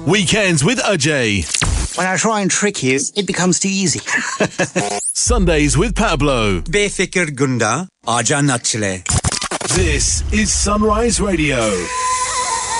Weekends with Ajay. When I try and trick you, it becomes too easy. Sundays with Pablo. Befikir Gunda, Aja Nachle. This is Sunrise Radio.